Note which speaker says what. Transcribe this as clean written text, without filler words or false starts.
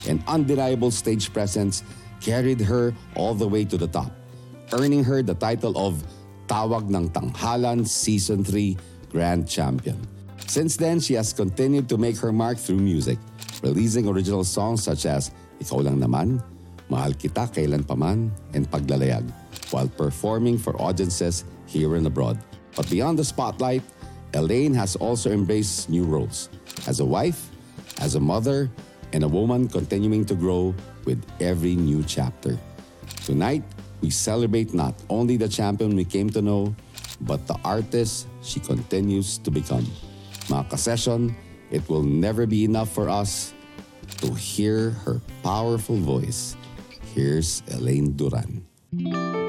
Speaker 1: and undeniable stage presence carried her all the way to the top, earning her the title of Tawag ng Tanghalan Season 3 Grand Champion. Since then, she has continued to make her mark through music, releasing original songs such as Ikaw Lang Naman, Mahal Kita Kailan Paman, and Paglalayag, while performing for audiences here and abroad. But beyond the spotlight, Elaine has also embraced new roles as a wife, as a mother, and a woman continuing to grow with every new chapter. Tonight, we celebrate not only the champion we came to know, but the artist she continues to become. Mga kasesyon, it will never be enough for us to hear her powerful voice. Here's Elaine Duran.